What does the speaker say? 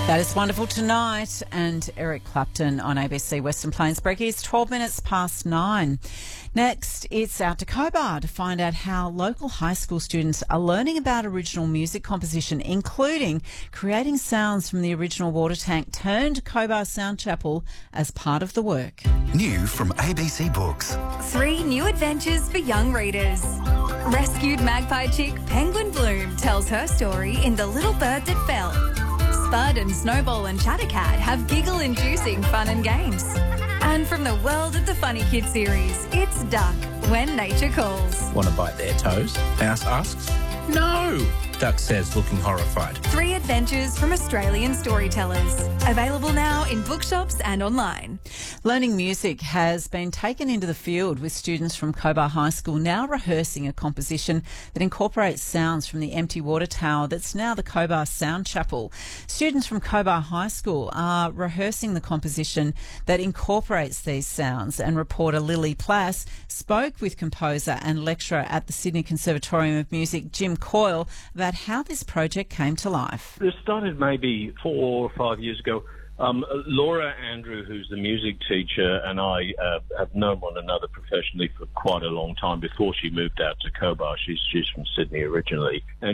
That is Wonderful Tonight and Eric Clapton on ABC Western Plains Brekkies, 12 minutes past 9. Next, it's out to Cobar to find out how local high school students are learning about original music composition, including creating sounds from the original water tank turned Cobar Sound Chapel as part of the work. New from ABC Books. 3 new adventures for young readers. Rescued magpie chick Penguin Bloom tells her story in The Little Bird That Fell. Spud and Snowball and Chattercat have giggle-inducing fun and games. And from the world of the Funny Kid series, it's Duck, When Nature Calls. Want to bite their toes? Mouse asks. No, Duck says, looking horrified. 3 adventures from Australian storytellers. Available now in bookshops and online. Learning music has been taken into the field with students from Cobar High School now rehearsing a composition that incorporates sounds from the empty water tower that's now the Cobar Sound Chapel. Students from Cobar High School are rehearsing the composition that incorporates these sounds, and reporter Lily Plass spoke with composer and lecturer at the Sydney Conservatorium of Music, Jim Coyle, about how this project came to life. This started maybe 4 or 5 years ago. Laura Andrew, who's the music teacher, and I have known one another professionally for quite a long time before she moved out to Cobar. She's from Sydney originally. And